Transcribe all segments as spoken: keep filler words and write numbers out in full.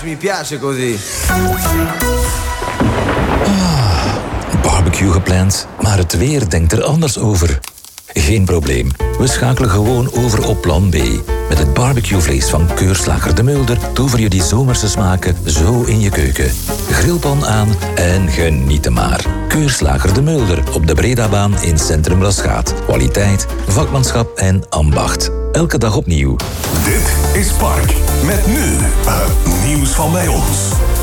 piace, mi piace così. Ah, barbecue gepland, maar het weer denkt er anders over. Geen probleem, we schakelen gewoon over op plan B. Met het barbecuevlees van Keurslager de Mulder tover je die zomerse smaken zo in je keuken. Grillpan aan en genieten maar. Keurslager de Mulder op de Bredabaan in Centrum Rasgaat. Kwaliteit, vakmanschap en ambacht. Elke dag opnieuw. Dit is Park. Met nu het nieuws van bij ons.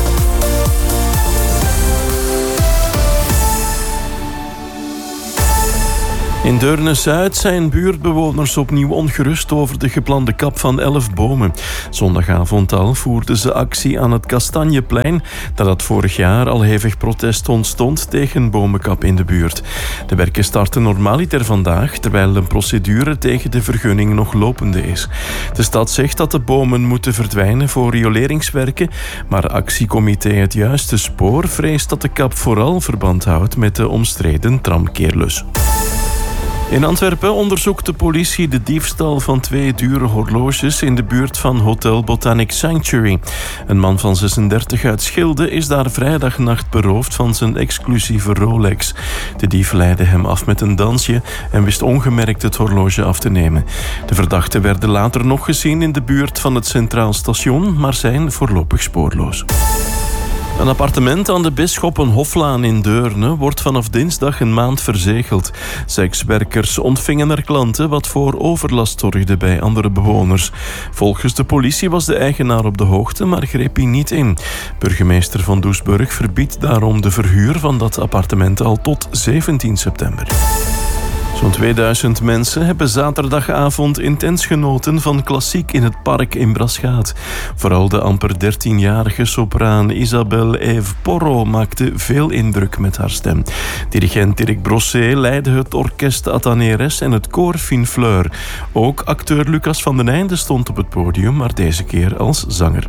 In Deurne-Zuid zijn buurtbewoners opnieuw ongerust over de geplande kap van elf bomen. Zondagavond al voerden ze actie aan het Kastanjeplein, nadat vorig jaar al hevig protest ontstond tegen bomenkap in de buurt. De werken starten normaliter vandaag, terwijl een procedure tegen de vergunning nog lopende is. De stad zegt dat de bomen moeten verdwijnen voor rioleringswerken, maar actiecomité Het Juiste Spoor vreest dat de kap vooral verband houdt met de omstreden tramkeerlus. In Antwerpen onderzoekt de politie de diefstal van twee dure horloges in de buurt van Hotel Botanic Sanctuary. Een man van zesendertig uit Schilde is daar vrijdagnacht beroofd van zijn exclusieve Rolex. De dief leidde hem af met een dansje en wist ongemerkt het horloge af te nemen. De verdachten werden later nog gezien in de buurt van het Centraal Station, maar zijn voorlopig spoorloos. Een appartement aan de Bisschoppenhoflaan in Deurne wordt vanaf dinsdag een maand verzegeld. Sekswerkers ontvingen er klanten, wat voor overlast zorgde bij andere bewoners. Volgens de politie was de eigenaar op de hoogte, maar greep hij niet in. Burgemeester van Doesburg verbiedt daarom de verhuur van dat appartement al tot zeventien september. Zo'n tweeduizend mensen hebben zaterdagavond intens genoten van klassiek in het park in Brasgaat. Vooral de amper dertienjarige sopraan Isabelle Eve Porro maakte veel indruk met haar stem. Dirigent Dirk Brosset leidde het orkest Ataneres en het koor Fine Fleur. Ook acteur Lucas van den Einde stond op het podium, maar deze keer als zanger.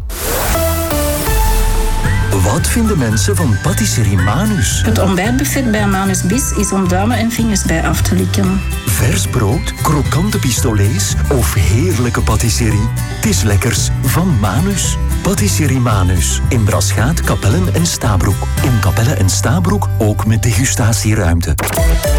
Wat vinden mensen van patisserie Manus? Het ontbijtbuffet bij Manus Bis is om duimen en vingers bij af te likken. Vers brood, krokante pistolets of heerlijke patisserie? Het is lekkers van Manus. Patisserie Manus. In Brasgaat, Kapellen en Stabroek. In Kapellen en Stabroek ook met degustatieruimte.